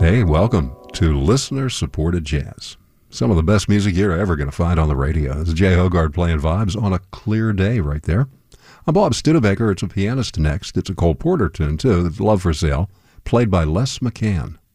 Hey, welcome to Listener-Supported Jazz. Some of the best music you're ever going to find on the radio. It's Jay Hogarth playing vibes on a clear day right there. I'm Bob Studebaker. It's a pianist next. It's a Cole Porter tune, too. That's Love for Sale, played by Les McCann.